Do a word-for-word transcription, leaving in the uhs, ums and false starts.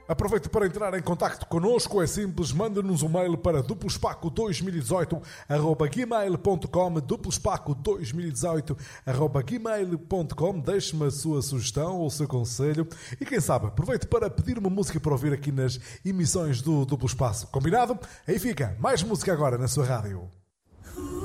Aproveite para entrar em contacto connosco, é simples, manda-nos um mail para duplospaco dois mil e dezoito arroba gmail ponto com, duplospaco dois mil e dezoito arroba gmail ponto com, deixe-me a sua sugestão ou o seu conselho e quem sabe, aproveite para pedir uma música para ouvir aqui nas emissões do Duplo Espaço. Combinado? Aí fica, mais música agora na sua rádio.